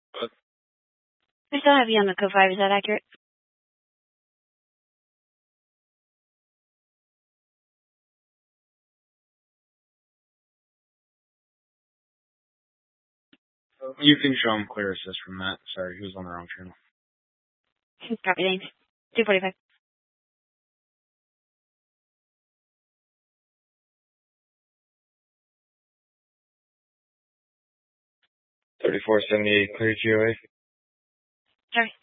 I still have you on the code 5. Is that accurate? You can show him clear assist from that. Sorry, he was on the wrong channel. Copy, thanks. 245. $34.78 clear GOA. Sorry.